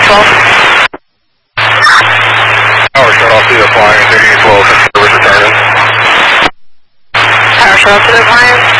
Power shut off to the appliance, 8012, service retarded. Power shut off to the appliance.